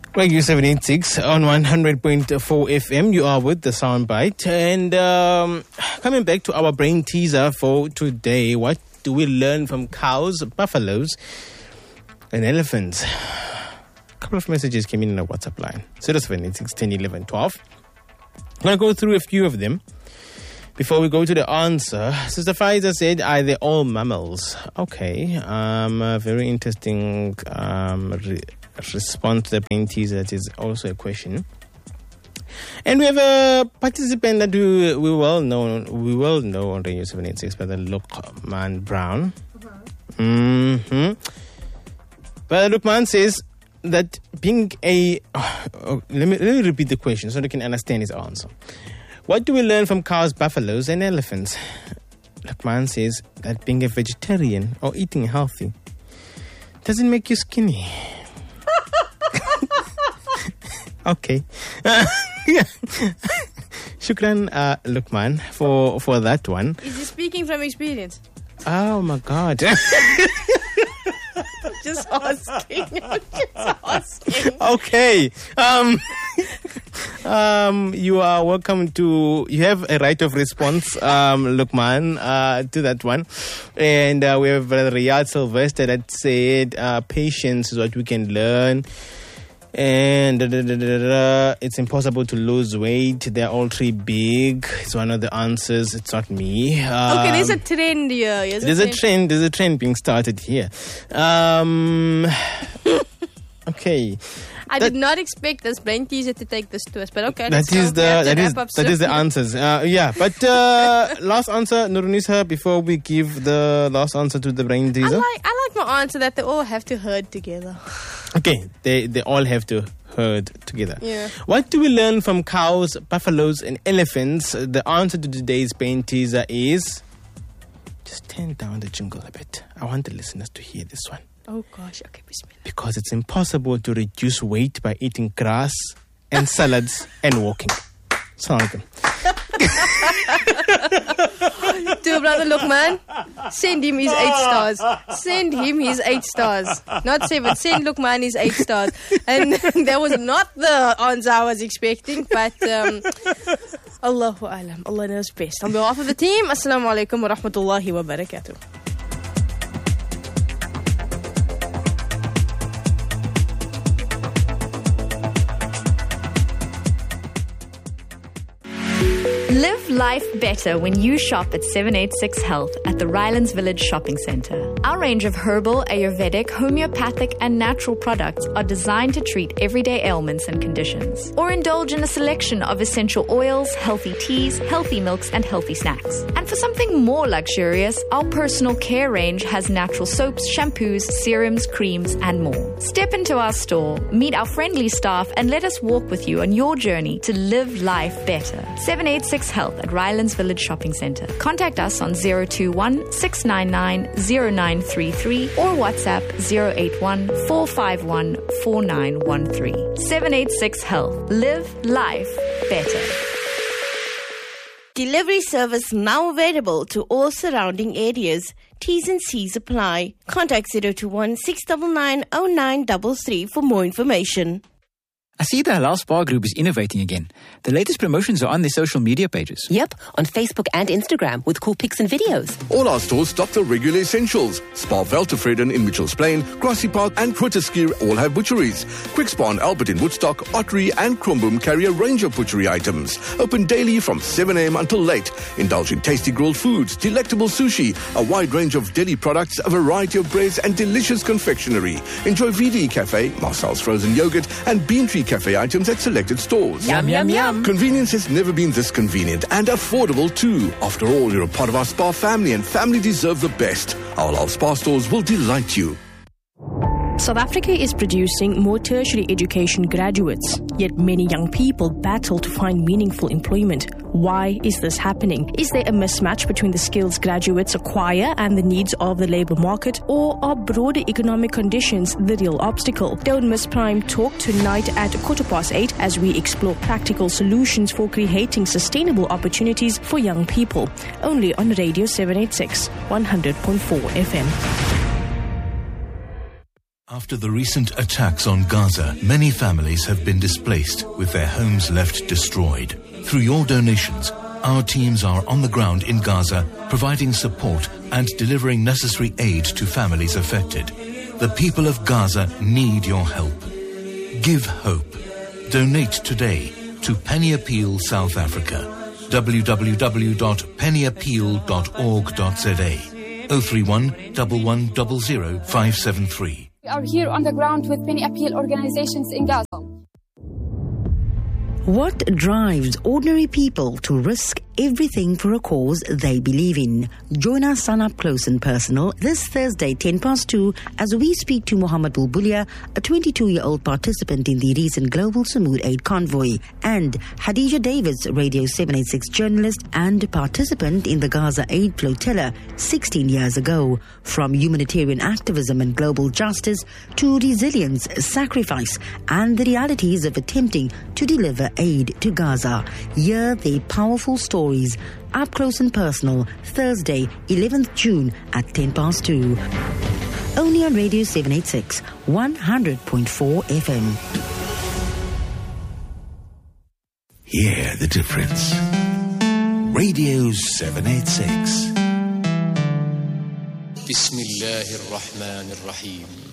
Radio 786 on 100.4 FM. You are with the Soundbite. And coming back to our brain teaser for today, what do we learn from cows, buffaloes, and elephants? A couple of messages came in our WhatsApp line. 0786 10 11 12. I'm going to go through a few of them before we go to the answer. Sister Faiza said, are they all mammals? Okay. Very interesting response to the brain teaser. That is also a question. And we have a participant that we well know on Radio 786 by the Lukman Brown. But Lukman says that being a... let me repeat the question so you can understand his answer. What do we learn from cows, buffaloes, and elephants? Lukman says that being a vegetarian or eating healthy doesn't make you skinny. Okay. Shukran, Lukman, for that one. Is he speaking from experience? Oh my God. Just asking. Okay. You are welcome to... You have a right of response, Lukman, to that one. And we have Riyad Sylvester that said patience is what we can learn. And it's impossible to lose weight. They're all three big. It's one of the answers. It's not me. Okay, there's a trend here. There's a trend being started here. Okay. I did not expect this brain teaser to take this to us, but okay. That is the answers. Yeah, but last answer, Nurunisa, before we give the last answer to the brain teaser. I like my answer that they all have to herd together. Okay, they all have to herd together. Yeah. What do we learn from cows, buffaloes, and elephants? The answer to today's brain teaser is... Just turn down the jingle a bit. I want the listeners to hear this one. Oh gosh, okay, bismillah. Because it's impossible to reduce weight by eating grass and salads and walking. Assalamualaikum. To Brother Lukman, send him his 8 stars. Send him his 8 stars. Not 7. Send Lukman his 8 stars. And that was not the answer I was expecting, but Allahu Alam. Allah knows best. On behalf of the team, Assalamu alaikum wa rahmatullahi wa barakatuh. Live life better when you shop at 786 Health at the Rylands Village Shopping Centre. Our range of herbal, Ayurvedic, homeopathic and natural products are designed to treat everyday ailments and conditions. Or indulge in a selection of essential oils, healthy teas, healthy milks and healthy snacks. And for something more luxurious, our personal care range has natural soaps, shampoos, serums, creams and more. Step into our store, meet our friendly staff and let us walk with you on your journey to live life better. 786 Health at Rylands Village Shopping Centre. Contact us on 021 699 0933 or WhatsApp 081 451 4913. 786 Health. Live life better. Delivery service now available to all surrounding areas. T's and C's apply. Contact 021 699 0933 for more information. I see the Halal Spa Group is innovating again. The latest promotions are on their social media pages. Yep, on Facebook and Instagram with cool pics and videos. All our stores stock the regular essentials. Spa Veltevreden in Mitchells Plain, Grassy Park and Grooteskier all have butcheries. Quick Spa and Albert in Woodstock, Ottery and Kromboom carry a range of butchery items. Open daily from 7 a.m. until late. Indulge in tasty grilled foods, delectable sushi, a wide range of deli products, a variety of breads and delicious confectionery. Enjoy VD Cafe, Marcel's frozen yogurt and Bean Tree Cafe items at selected stores. Yum, yum, yum. Convenience has never been this convenient and affordable too. After all, you're a part of our spa family and family deserve the best. Our Halal Spa stores will delight you. South Africa is producing more tertiary education graduates, yet many young people battle to find meaningful employment. Why is this happening? Is there a mismatch between the skills graduates acquire and the needs of the labour market, or are broader economic conditions the real obstacle? Don't miss Prime Talk tonight at 8:15 as we explore practical solutions for creating sustainable opportunities for young people. Only on Radio 786, 100.4 FM. After the recent attacks on Gaza, many families have been displaced with their homes left destroyed. Through your donations, our teams are on the ground in Gaza, providing support and delivering necessary aid to families affected. The people of Gaza need your help. Give hope. Donate today to Penny Appeal South Africa. www.pennyappeal.org.za 031 1100 573. We are here on the ground with Penny Appeal organizations in Gaza. What drives ordinary people to risk everything for a cause they believe in? Join us on Up Close and Personal this Thursday, 2:10 as we speak to Mohammed Bulbulia, a 22-year-old participant in the recent Global Samud Aid Convoy, and Hadija Davids, Radio 786 journalist and participant in the Gaza Aid Flotilla 16 years ago. From humanitarian activism and global justice to resilience, sacrifice, and the realities of attempting to deliver aid to Gaza. Hear their powerful stories. Up Close and Personal, Thursday, 11th June at 2:10. Only on Radio 786, 100.4 FM. Hear the difference. Radio 786. Bismillahir Rahmanir Rahim.